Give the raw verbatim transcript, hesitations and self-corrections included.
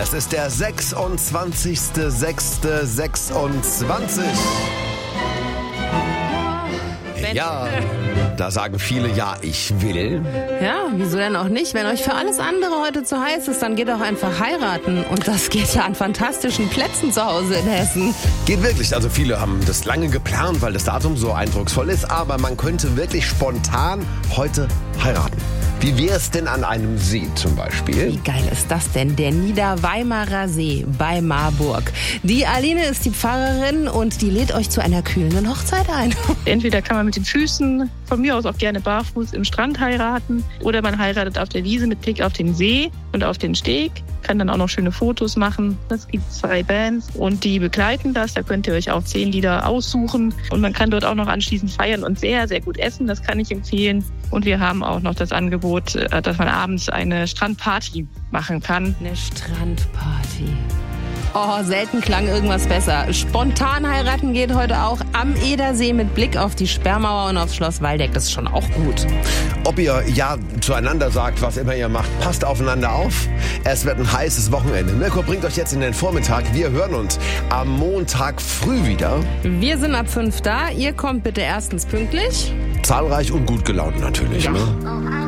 Es ist der sechsundzwanzigster sechster sechsundzwanzig. Ja, da sagen viele, ja, ich will. Ja, wieso denn auch nicht? Wenn euch für alles andere heute zu heiß ist, dann geht doch einfach heiraten. Und das geht ja an fantastischen Plätzen zu Hause in Hessen. Geht wirklich. Also viele haben das lange geplant, weil das Datum so eindrucksvoll ist. Aber man könnte wirklich spontan heute heiraten. Wie wäre es denn an einem See zum Beispiel? Wie geil ist das denn? Der Niederweimarer See bei Marburg. Die Aline ist die Pfarrerin und die lädt euch zu einer kühlenden Hochzeit ein. Entweder kann man mit den Füßen, von mir aus auch gerne barfuß, im Strand heiraten. Oder man heiratet auf der Wiese mit Blick auf den See und auf den Steg. Kann dann auch noch schöne Fotos machen. Es gibt zwei Bands und die begleiten das. Da könnt ihr euch auch zehn Lieder aussuchen. Und man kann dort auch noch anschließend feiern und sehr, sehr gut essen. Das kann ich empfehlen. Und wir haben auch noch das Angebot, dass man abends eine Strandparty machen kann. Eine Strandparty. Oh, selten klang irgendwas besser. Spontan heiraten geht heute auch am Edersee mit Blick auf die Sperrmauer und aufs Schloss Waldeck. Das ist schon auch gut. Ob ihr ja zueinander sagt, was immer ihr macht, passt aufeinander auf. Es wird ein heißes Wochenende. Mirko bringt euch jetzt in den Vormittag. Wir hören uns am Montag früh wieder. Wir sind ab fünf da. Ihr kommt bitte erstens pünktlich. Zahlreich und gut gelaunt natürlich. Ja. Ne?